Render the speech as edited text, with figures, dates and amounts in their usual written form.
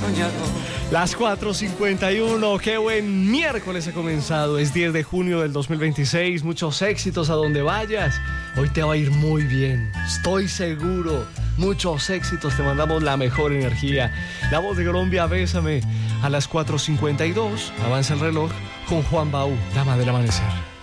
soñador. Las 4:51, qué buen miércoles ha comenzado, es 10 de junio del 2026, muchos éxitos a donde vayas, hoy te va a ir muy bien, estoy seguro, muchos éxitos, te mandamos la mejor energía. La Voz de Colombia, Bésame, a las 4:52, avanza el reloj con Juan Baú, Dama del Amanecer.